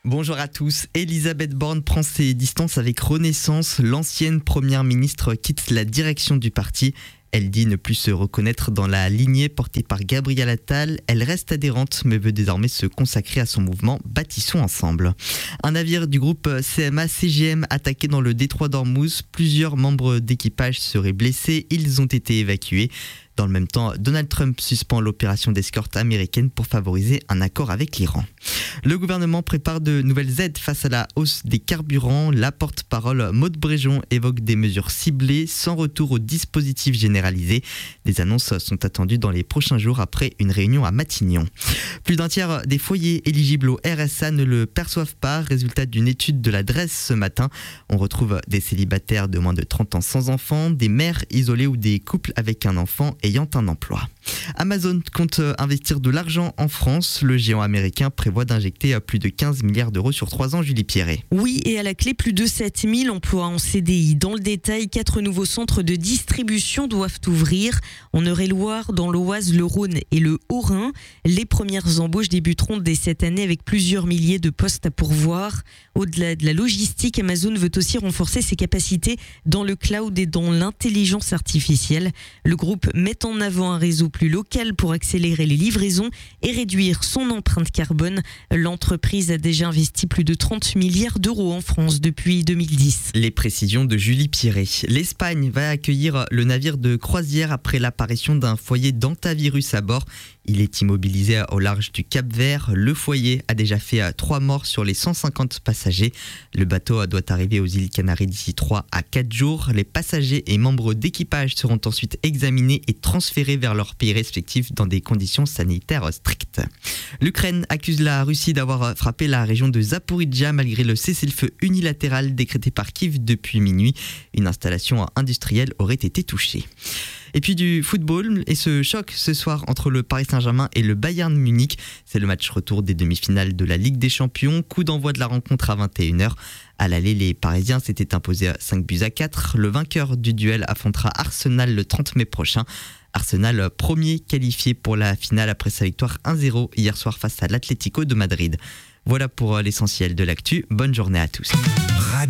Bonjour à tous. Elisabeth Borne prend ses distances avec Renaissance. L'ancienne première ministre quitte la direction du parti. Elle dit ne plus se reconnaître dans la lignée portée par Gabriel Attal. Elle reste adhérente mais veut désormais se consacrer à son mouvement Bâtissons ensemble. Un navire du groupe CMA-CGM attaqué dans le détroit d'Ormuz. Plusieurs membres d'équipage seraient blessés. Ils ont été évacués. Dans le même temps, Donald Trump suspend l'opération d'escorte américaine pour favoriser un accord avec l'Iran. Le gouvernement prépare de nouvelles aides face à la hausse des carburants. La porte-parole Maud Bréjon évoque des mesures ciblées sans retour au dispositif généralisé. Des annonces sont attendues dans les prochains jours après une réunion à Matignon. Plus d'un tiers des foyers éligibles au RSA ne le perçoivent pas. Résultat d'une étude de la DREES ce matin. On retrouve des célibataires de moins de 30 ans sans enfants, des mères isolées ou des couples avec un enfant ayant un emploi. Amazon compte investir de l'argent en France. Le géant américain prévoit d'injecter plus de 15 milliards d'euros sur 3 ans, Julie Pierret. Oui, et à la clé, plus de 7000 emplois en CDI. Dans le détail, 4 nouveaux centres de distribution doivent ouvrir en Eure-et-Loir, dans l'Oise, le Rhône et le Haut-Rhin. Les premières embauches débuteront dès cette année avec plusieurs milliers de postes à pourvoir. Au-delà de la logistique, Amazon veut aussi renforcer ses capacités dans le cloud et dans l'intelligence artificielle. Le groupe met en avant un réseau plus local pour accélérer les livraisons et réduire son empreinte carbone. L'entreprise a déjà investi plus de 30 milliards d'euros en France depuis 2010. Les précisions de Julie Pierret. L'Espagne va accueillir le navire de croisière après l'apparition d'un foyer d'hantavirus à bord. Il est immobilisé au large du Cap-Vert. Le foyer a déjà fait 3 morts sur les 150 passagers. Le bateau doit arriver aux îles Canaries d'ici 3 à 4 jours. Les passagers et membres d'équipage seront ensuite examinés et transférés vers leur pays respectifs dans des conditions sanitaires strictes. L'Ukraine accuse la Russie d'avoir frappé la région de Zaporijia malgré le cessez-le-feu unilatéral décrété par Kiev depuis minuit. Une installation industrielle aurait été touchée. Et puis du football et ce choc ce soir entre le Paris Saint-Germain et le Bayern Munich. C'est le match retour des demi-finales de la Ligue des Champions. Coup d'envoi de la rencontre à 21h. À l'aller, les Parisiens s'étaient imposés 5-4. Le vainqueur du duel affrontera Arsenal le 30 mai prochain. Arsenal, premier qualifié pour la finale après sa victoire 1-0 hier soir face à l'Atlético de Madrid. Voilà pour l'essentiel de l'actu. Bonne journée à tous.